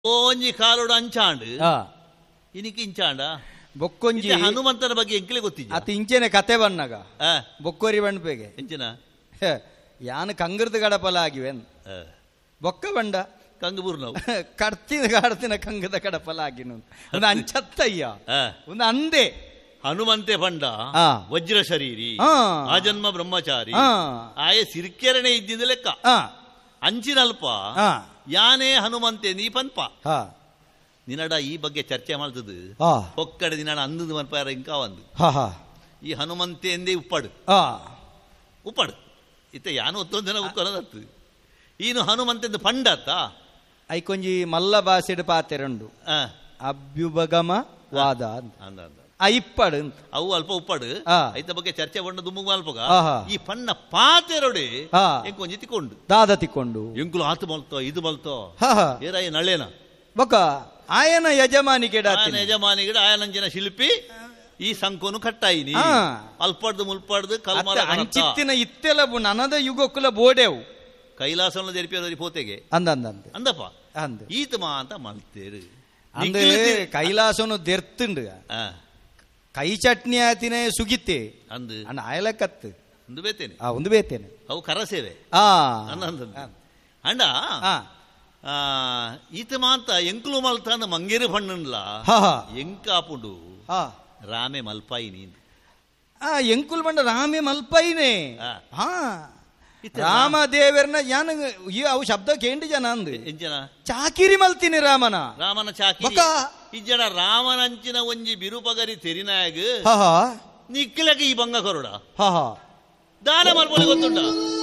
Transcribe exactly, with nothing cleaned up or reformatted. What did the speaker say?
ಓಂಜಿ ಕಾಲೋಡು ಅಂಚಾಂಡ್ ಆ ಇನಿಕ್ ಇಂಚಾಂಡ ಬೊಕ್ಕೊಂಜಿ ಹನುಮಂತನ ಬಗ್ಗೆ ಎಂಕ್ಲೆ ಗೊತ್ತಿದ್ದ ಅತಿ ಇಂಚೆನೆ ಕತೆ ಬಣ್ಣಗ ಆ ಬೊಕ್ಕೋರಿ ಬಣ್ಪೆಗೆ ಎಂಚಿನ ಯಾನು ಕಂಗೃತ ಗಡಪಲ ಆಗಿವೆ ಬೊಕ್ಕ ಬಂಡ ಕಂಗಬೂರ್ ನಾವು ಕಡ್ತಿನ ಕಾಡ್ತಿನ ಕಂಗದ ಕಡಪಲ ಆಗಿನ ಒಂದು ಅಂಚತ್ತಯ್ಯ ಒಂದು ಅಂದೆ ಹನುಮಂತೆ ಪಂಡ ವಜ್ರ ಶರೀರಿ ಆಜನ್ಮ ಬ್ರಹ್ಮಚಾರಿ ಆಯ ಸಿರಿಕೆರಣೆ ಇದ್ದಿದ್ದ ಲೆಕ್ಕ ಅಂಚಿನಲ್ಪ ಯಾನೇ ಹನುಮಂತೆ ನೀ ಪನ್ಪ ನಿನ್ನಡ ಈ ಬಗ್ಗೆ ಚರ್ಚೆ ಮಾಡ್ತದ ಒಕ್ಕಡೆ ನಿನ್ನ ಅಂದದ ಮನ್ಪಾರ ಇಂಕ ಒಂದು ಈ ಹನುಮಂತೆ ಎಂದೇ ಉಪ್ಪಡು ಉಪ್ಪಡು ಇತ್ತ ಯಾನು ಒತ್ತೊಂದು ಜನ ಉಕ್ಕನದತ್ತು ಈನು ಹನುಮಂತೆಂದು ಪಂಡತ್ತ ಐಕೊಂಜಿ ಮಲ್ಲ ಬಾಸಿಡ್ ಪಾತೆರಂಡು ಅಭ್ಯುಪಗಮ ವಾದ ಅಂದ ಇಪ್ಪಡು ಅವು ಅಲ್ಪ ಉಪ್ಪಡು ಐತ ಬಗ್ಗೆ ಚರ್ಚೆ ಬಂಡ ದುಮ್ಮು ಅಲ್ಪಗ ಈ ಪಣ್ಣ ಪಾತೆರೊಡೆ ಎಂಕೊಂಜಿ ತಿಕ್ಕೊಂಡು ದಾದ ತಿಕ್ಕೊಂಡು ಎಂಕುಲು ಆತು ಮಲ್ತೋ ಇದು ಮಲ್ತೋ ಏರಾಯ ನಳ್ಳೇನ ಬೊಕ ಆಯನ ಯಜಮಾನಿ ಗಿಡ ಯಜಮಾನಿ ಗಿಡ ಆಯನಂಜಿನ ಶಿಲ್ಪಿ ಈ ಸಂಕೋನು ಕಟ್ಟಾಯಿನಿ ಅಲ್ಪಡ್ದು ಮುಲ್ಪಡ್ದು ಕಲ್ಮರ ಅಂಚಿತ್ತಿನ ಇತ್ತೆಲ ನನದ ಯುಗಕ್ಕುಲ ಬೋಡೆವು ಕೈಲಾಸವನ್ನು ಜರಿಪಿಯೋದರಿ ಪೋತೆಗೆ ಅಂದ ಅಂದ ಅಂದಪ್ಪ ಅಂದ ಈತಮ ಅಂತ ಮಲ್ತೇರು ಅಂದ್ರೆ ಕೈಲಾಸನು ದೆರ್ತುಂಡು ಕೈ ಚಟ್ನಿ ಆತಿನ ಸುಗಿತ್ತೆ ಅಂದು ಅಣ್ಣ ಆಯಲಕತ್ತು ಒಂದು ಬೇತೇನೆ ಆ ಒಂದು ಬೇತೇನೆ ಅವು ಕರಸೇವೆ ಆ ಅಂಡ ಈತ ಮಾತ ಎಂಕ್ಲು ಮಲ್ತಾನ ಮಂಗೇರು ಪಣ್ಣನ್ಲ ಎಂಕಾಪುಂಡು ರಾಮೆ ಮಲ್ಪಾಯಿನಿ ಆ ಎಂಕುಲ್ ಬಂಡ ರಾಮೆ ಮಲ್ಪಾಯಿನೇ ಹಾ ರಾಮದೇವರನ ಯಾನ ಅವು ಶಬ್ದ ಕೇಂಡಿ ಜನ ಅಂದು ಎಂಜನ ಚಾಕಿರಿ ಮಲ್ತೀನಿ ರಾಮನ ರಾಮನ ಚಾಕಿರಿ ಇಜ್ಜನ ರಾಮನಂಚಿನ ಒಂಜಿ ಬಿರುಪಗರಿ ತೆರಿನಾಯಗ ನಿಕ್ಕಿಲಕ್ಕೆ ಈ ಬಂಗ ಕೊರಡ ಹಾ ಹಾ ದಾನ ಮಲ್ಪೊಲಿ ಗೊತ್ತುಂಟ